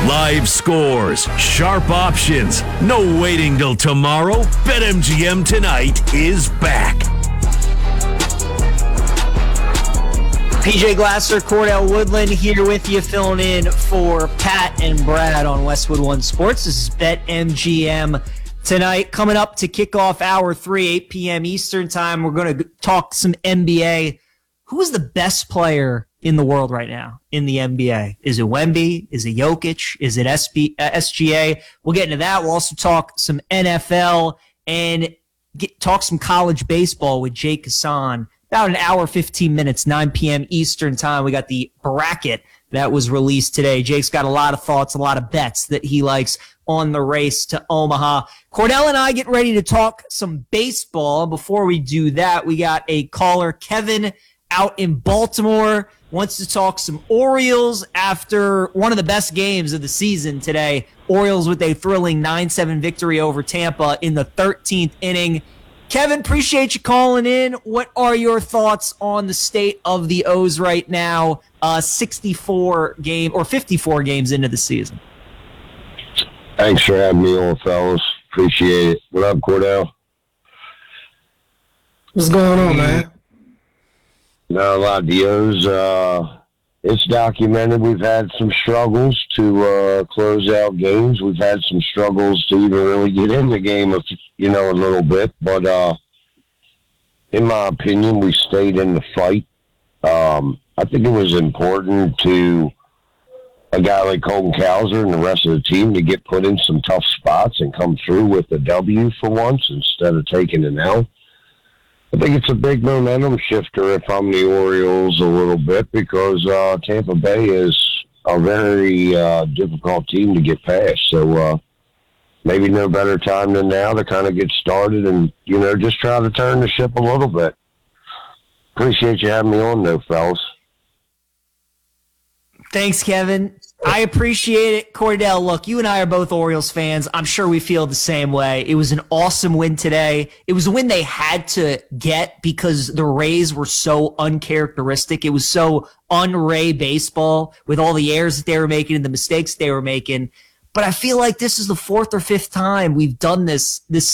Live scores, sharp options, no waiting till tomorrow. BetMGM Tonight is back. PJ Glasser, Cordell Woodland here with you, filling in for Pat and Brad on Westwood One Sports. This is BetMGM Tonight. Coming up to kick off hour 3, 8 p.m. Eastern time, we're going to talk some NBA. Who is the best player in the world right now in the NBA? Is it Wemby? Is it Jokic? Is it SGA? We'll get into that. We'll also talk some NFL and talk some college baseball with Jake Hassan. About an hour, 15 minutes, 9 p.m. Eastern time. We got the bracket that was released today. Jake's got a lot of thoughts, a lot of bets that he likes on the race to Omaha. Cordell and I get ready to talk some baseball. Before we do that, we got a caller, Kevin, out in Baltimore, wants to talk some Orioles after one of the best games of the season today. Orioles with a thrilling 9-7 victory over Tampa in the 13th inning. Kevin, appreciate you calling in. What are your thoughts on the state of the O's right now, 54 games into the season? Thanks for having me on, fellas. Appreciate it. What up, Cordell? What's going on, man? No, a lot of the O's. It's documented. We've had some struggles to close out games. We've had some struggles to even really get in the game, a little bit. But in my opinion, we stayed in the fight. I think it was important to a guy like Colton Cowser and the rest of the team to get put in some tough spots and come through with a W for once instead of taking an L. I think it's a big momentum shifter if I'm the Orioles a little bit because Tampa Bay is a very difficult team to get past. So maybe no better time than now to kind of get started and, just try to turn the ship a little bit. Appreciate you having me on, though, fellas. Thanks, Kevin. I appreciate it. Cordell, look, you and I are both Orioles fans. I'm sure we feel the same way. It was an awesome win today. It was a win they had to get because the Rays were so uncharacteristic. It was so un-Ray baseball with all the errors that they were making and the mistakes they were making. But I feel like this is the 4th or 5th time we've done this